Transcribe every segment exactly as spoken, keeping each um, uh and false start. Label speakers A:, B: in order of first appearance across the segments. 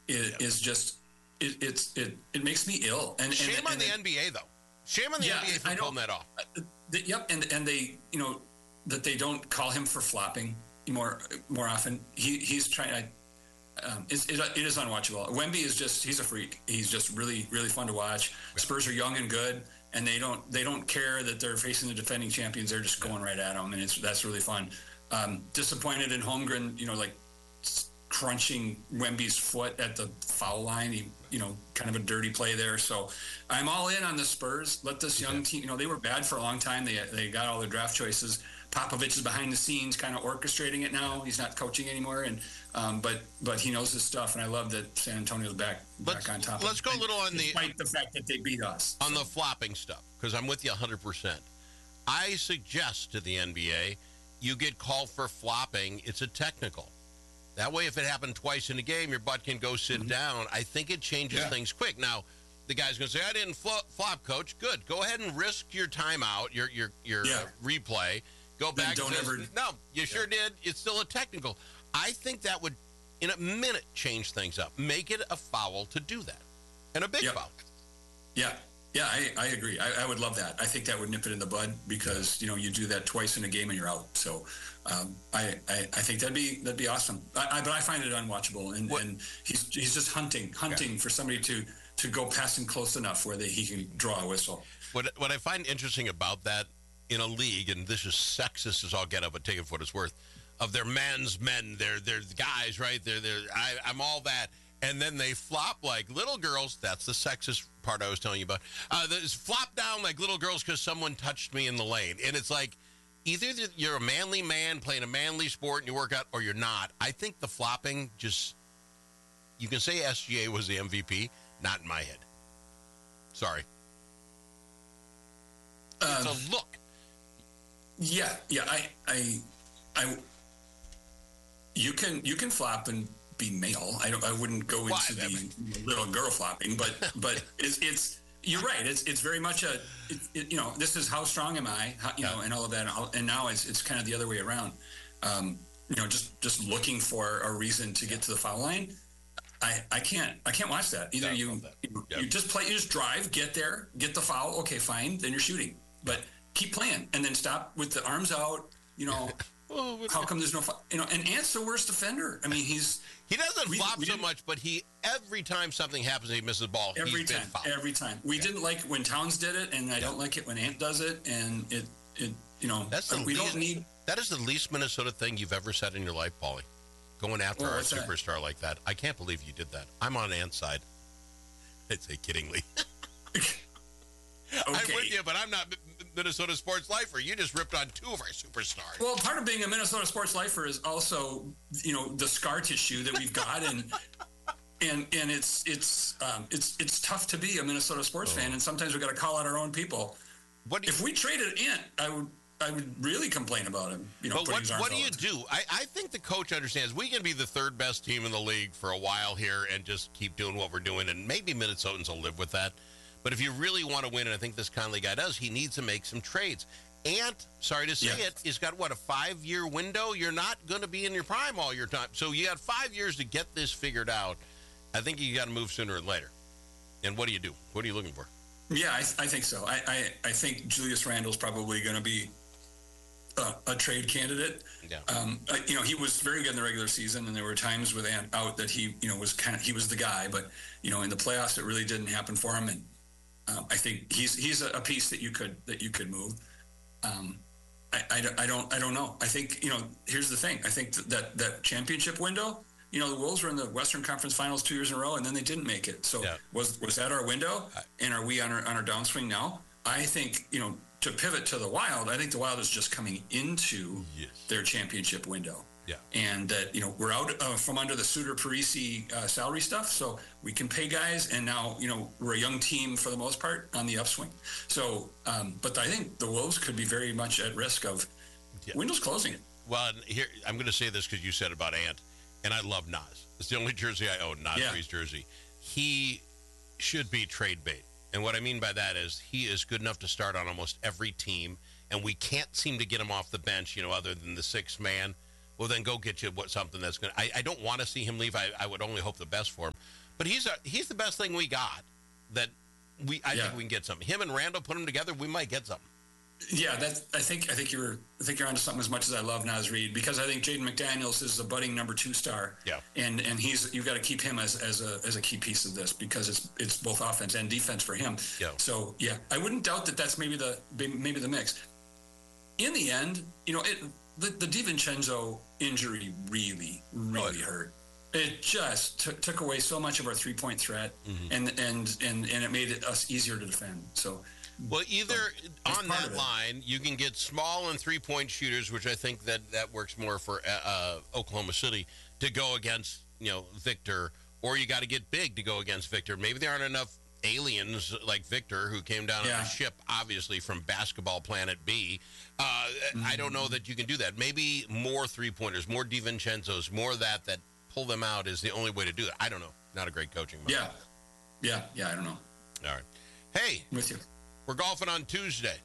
A: is,
B: yep.
A: is just it, it's it it makes me ill. And
B: shame
A: and,
B: on
A: and
B: the
A: it,
B: N B A though. Shame on the
A: yeah,
B: N B A for pulling that off.
A: Uh, the, yep, and and they you know that they don't call him for flopping more more often. He he's trying. Um, it's, it, it is unwatchable. Wemby is just he's a freak. He's just really really fun to watch. Yeah. Spurs are young and good, and they don't they don't care that they're facing the defending champions. They're just going right at them, and it's that's really fun. Um, disappointed in Holmgren, you know, like crunching Wemby's foot at the foul line. He, you know, kind of a dirty play there. So I'm all in on the Spurs. Let this young yeah. team, you know, they were bad for a long time. They they got all their draft choices. Popovich is behind the scenes, kind of orchestrating it now. He's not coaching anymore, and um, but but he knows his stuff. And I love that San Antonio's back
B: let's,
A: back on top.
B: Let's
A: of
B: go a little on the
A: despite the fact that they beat us
B: on so. the flopping stuff, because I'm with you one hundred percent. I suggest to the N B A, you get called for flopping. It's a technical. That way, if it happened twice in a game, your butt can go sit mm-hmm. down. I think it changes yeah. things quick. Now, the guy's going to say, "I didn't flop, flop, coach." Good. Go ahead and risk your timeout, your your your
A: yeah.
B: uh, replay. Go
A: then
B: back.
A: Don't
B: and
A: ever.
B: Says, no, you yeah. sure did. It's still a technical. I think that would, in a minute, change things up. Make it a foul to do that, and a big
A: yep.
B: foul.
A: Yeah. Yeah, I, I agree. I, I would love that. I think that would nip it in the bud because you know you do that twice in a game and you're out. So um, I, I I think that'd be that'd be awesome. I, I, but I find it unwatchable, and, and he's he's just hunting hunting okay. for somebody to, to go past him close enough where they, he can draw a whistle.
B: What what I find interesting about that in a league, and this is sexist as all get up, but take it for what it's worth, of their men's men, they're they're guys, right? They're they're I, I'm all that. And then they flop like little girls. That's the sexist part I was telling you about. Uh, there's flop down like little girls because someone touched me in the lane. And it's like, either you're a manly man playing a manly sport and you work out, or you're not. I think the flopping just, you can say S G A was the M V P, not in my head. Sorry. Um, it's a look.
A: Yeah, yeah. I, I, I, you can, you can flop and be male. I don't. I wouldn't go
B: Why?
A: into the little girl flopping, but but it's, it's you're right. It's it's very much a it, it, you know this is how strong am I? How, you yeah. know, and all of that. And now it's it's kind of the other way around. Um, you know, just just looking for a reason to get to the foul line. I, I can't I can't watch that. Either you that. you, yep. you just play, you just drive, get there, get the foul. Okay, fine. Then you're shooting, but keep playing, and then stop with the arms out. You know. Oh, how come there's no, you know, and Ant's the worst offender. I mean, he's
B: he doesn't we, flop we so much, but he every time something happens, he misses the ball.
A: Every
B: he's
A: time,
B: been
A: every time. We yeah. didn't like when Towns did it, and I yeah. don't like it when Ant does it. And it, it, you know,
B: that's the
A: we
B: least,
A: don't need.
B: That is the least Minnesota thing you've ever said in your life, Paulie. Going after
A: well,
B: our superstar that? like that, I can't believe you did that. I'm on Ant's side. I'd say kiddingly. Okay. I'm with you, but I'm not Minnesota sports lifer. You just ripped on two of our superstars.
A: Well, part of being a Minnesota sports lifer is also, you know, the scar tissue that we've got, and and and it's it's um, it's it's tough to be a Minnesota sports oh. fan, and sometimes we got to call out our own people. What if you, we traded Ant? I would I would really complain about him. You know,
B: but what what do you do? I, I think the coach understands we can be the third best team in the league for a while here and just keep doing what we're doing, and maybe Minnesotans will live with that. But if you really want to win, and I think this Conley guy does, he needs to make some trades. Ant, sorry to say yeah. it, has got, what, a five-year window? You're not going to be in your prime all your time. So you got five years to get this figured out. I think you got to move sooner than later. And what do you do? What are you looking for?
A: Yeah, I, I think so. I, I, I think Julius Randle's probably going to be a, a trade candidate.
B: Yeah.
A: Um, you know, he was very good in the regular season, and there were times with Ant out that he, you know, was kind of he was the guy. But you know, in the playoffs, it really didn't happen for him. And um, I think he's he's a, a piece that you could that you could move. Um, I, I, I don't I don't know. I think you know. Here's the thing. I think that that championship window. You know, the Wolves were in the Western Conference Finals two years in a row, and then they didn't make it. So
B: yeah.
A: was was that our window? And are we on our on our downswing now? I think you know to pivot to the Wild. I think the Wild is just coming into
B: yes.
A: their championship window.
B: Yeah,
A: and that uh, you know we're out uh, from under the Suter Parisi uh, salary stuff, so we can pay guys, and now you know we're a young team for the most part on the upswing. So, um, but I think the Wolves could be very much at risk of yeah. windows closing.
B: Well, here I'm going to say this because you said about Ant, and I love Nas. It's the only jersey I own, Nasri's yeah. jersey. He should be trade bait, and what I mean by that is he is good enough to start on almost every team, and we can't seem to get him off the bench, you know, other than the sixth man. well, then go get you what something that's going to. I don't want to see him leave. I, I would only hope the best for him. But he's a, he's the best thing we got. That we I yeah. think we can get something. Him and Randall, put them together, we might get something.
A: Yeah, that's. I think. I think you're. I think you're onto something. As much as I love Naz Reid, because I think Jaden McDaniels is a budding number two star.
B: Yeah.
A: And and he's. You've got to keep him as, as a as a key piece of this, because it's it's both offense and defense for him.
B: Yeah.
A: So yeah, I wouldn't doubt that that's maybe the maybe the mix. In the end, you know, it the, the DiVincenzo injury really really oh, hurt. It just t- took away so much of our three point threat, mm-hmm. and, and and and it made it us easier to defend. So.
B: Well, either on that line, you can get small and three-point shooters, which I think that, that works more for uh, Oklahoma City, to go against, you know, Victor, or you got to get big to go against Victor. Maybe there aren't enough aliens like Victor, who came down yeah. on a ship, obviously, from Basketball Planet B. Uh, mm-hmm. I don't know that you can do that. Maybe more three-pointers, more DiVincenzos, more of that, that pull them out is the only way to do it. I don't know. Not a great coaching model.
A: Yeah. Yeah, yeah, I don't know.
B: All right. Hey.
A: I'm with you.
B: We're golfing on Tuesday.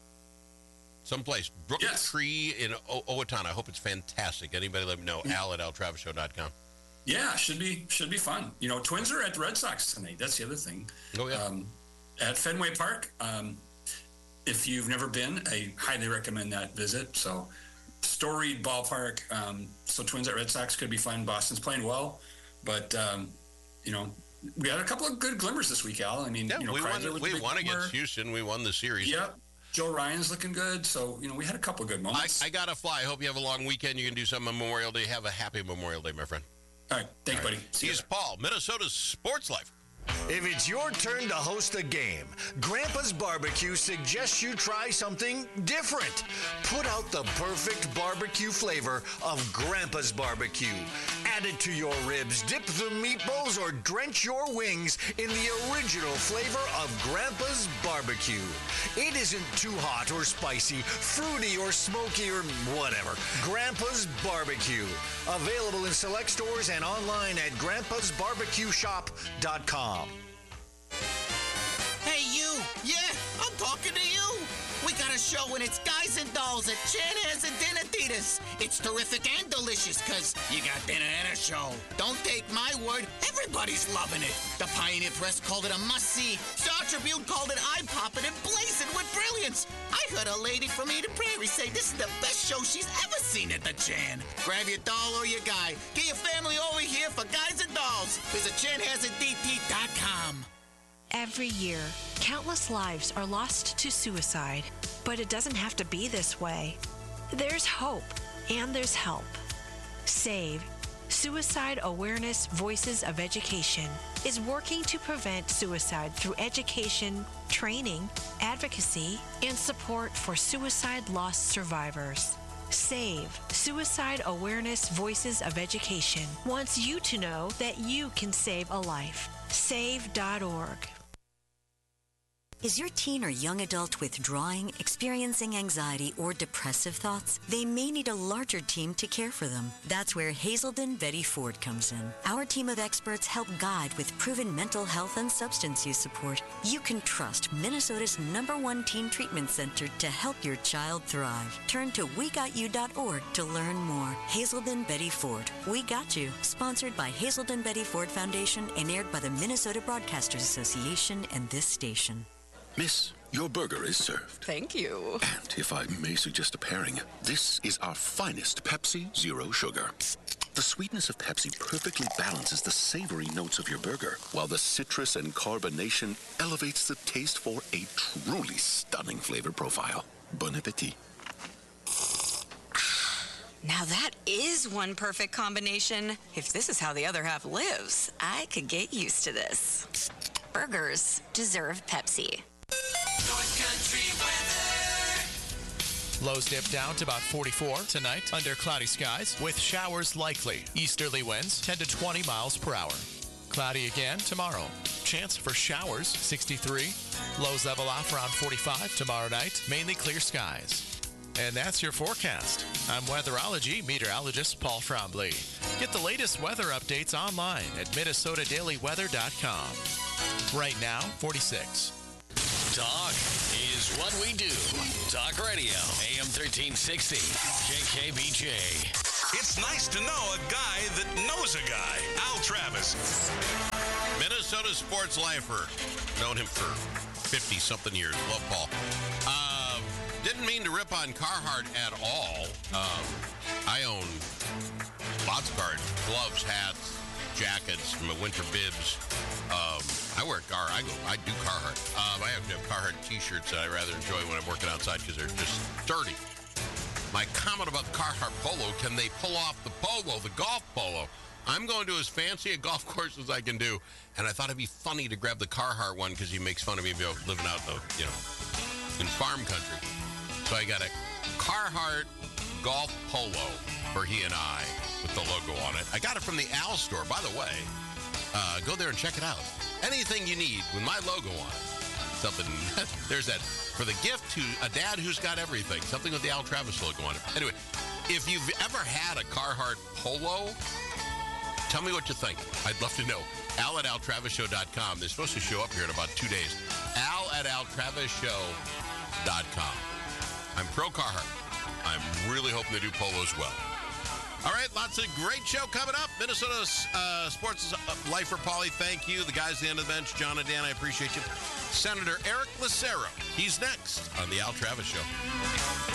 B: Someplace. Brook
A: yes.
B: Tree in o- Owatonna. I hope it's fantastic. Anybody let me know. Mm-hmm. Al at al travis show dot com.
A: Yeah, should be should be fun. You know, Twins are at the Red Sox tonight. That's the other thing.
B: Oh, yeah.
A: Um, at Fenway Park. Um, if you've never been, I highly recommend that visit. So, storied ballpark. Um, so, Twins at Red Sox could be fun. Boston's playing well. But, um, you know, we had a couple of good glimmers this week, Al. I mean,
B: yeah,
A: you know,
B: we
A: Kreiser
B: won, we won against Houston. We won the series.
A: Yep. Joe Ryan's looking good. So, you know, we had a couple of good moments.
B: I, I got to fly. I hope you have a long weekend. You can do something on Memorial Day. Have a happy Memorial Day, my friend.
A: All right. Thanks,
B: All right.
A: buddy. See
B: He's
A: you.
B: Paul, Minnesota's Sports Life.
C: If it's your turn to host a game, Grandpa's Barbecue suggests you try something different. Put out the perfect barbecue flavor of Grandpa's Barbecue. Add it to your ribs, dip the meatballs, or drench your wings in the original flavor of Grandpa's Barbecue. It isn't too hot or spicy, fruity or smoky or whatever. Grandpa's Barbecue. Available in select stores and online at grandpas barbecue shop dot com.
D: Hey, you! Yeah, I'm talking to you! We got a show and it's Guys and Dolls at Chanhassen and Dinatitas. It's terrific and delicious because you got dinner and a show. Don't take my word, everybody's loving it. The Pioneer Press called it a must-see. Star Tribune called it eye-popping and blazing with brilliance. I heard a lady from Eden Prairie say this is the best show she's ever seen at the Chan. Grab your doll or your guy. Get your family over here for Guys and Dolls. Visit chanhassen d t dot com.
E: Every year, countless lives are lost to suicide, but it doesn't have to be this way. There's hope, and there's help. SAVE, Suicide Awareness Voices of Education, is working to prevent suicide through education, training, advocacy, and support for suicide loss survivors. SAVE, Suicide Awareness Voices of Education, wants you to know that you can save a life. save dot org.
F: Is your teen or young adult withdrawing, experiencing anxiety, or depressive thoughts? They may need a larger team to care for them. That's where Hazelden Betty Ford comes in. Our team of experts help guide with proven mental health and substance use support. You can trust Minnesota's number one teen treatment center to help your child thrive. Turn to we got you dot org to learn more. Hazelden Betty Ford. We Got You. Sponsored by Hazelden Betty Ford Foundation and aired by the Minnesota Broadcasters Association and this station.
G: Miss, your burger is served.
H: Thank you.
G: And if I may suggest a pairing, this is our finest Pepsi Zero Sugar. The sweetness of Pepsi perfectly balances the savory notes of your burger, while the citrus and carbonation elevates the taste for a truly stunning flavor profile. Bon appetit.
H: Now that is one perfect combination. If this is how the other half lives, I could get used to this. Burgers deserve Pepsi.
I: North Country weather. Lows dip down to about forty-four tonight under cloudy skies with showers likely. Easterly winds ten to twenty miles per hour. Cloudy again tomorrow. Chance for showers sixty-three. Lows level off around forty-five tomorrow night. Mainly clear skies. And that's your forecast. I'm weatherology meteorologist Paul Trombley. Get the latest weather updates online at minnesota daily weather dot com. Right now, forty-six.
J: Talk is what we do. Talk Radio, A M thirteen sixty, K K B J.
K: It's nice to know a guy that knows a guy. Al Travis.
B: Minnesota sports lifer. Known him for fifty-something years. Love Paul. Uh, didn't mean to rip on Carhartt at all. Um, I own lots of Carhartt. Gloves, hats, jackets, my winter bibs. Um, I wear Car. I go. I do Carhartt. Um, I have to have Carhartt T-shirts that I rather enjoy when I'm working outside because they're just sturdy. My comment about the Carhartt polo: can they pull off the polo, the golf polo? I'm going to as fancy a golf course as I can do, and I thought it'd be funny to grab the Carhartt one because he makes fun of me about living out in, you know, in farm country. So I got a Carhartt golf polo for he and I with the logo on it. I got it from the Al store, by the way. Uh, go there and check it out. Anything you need with my logo on it. Something, there's that, for the gift to a dad who's got everything. Something with the Al Travis logo on it. Anyway, if you've ever had a Carhartt polo, tell me what you think. I'd love to know. Al at al travis show dot com. They're supposed to show up here in about two days. Al at al travis show dot com. I'm pro Carhartt. I'm really hoping they do polos well. All right, lots of great show coming up. Minnesota uh, Sports Lifer Paulie, thank you. The guys at the end of the bench, John and Dan, I appreciate you. Senator Eric Lucero, he's next on the Al Travis Show.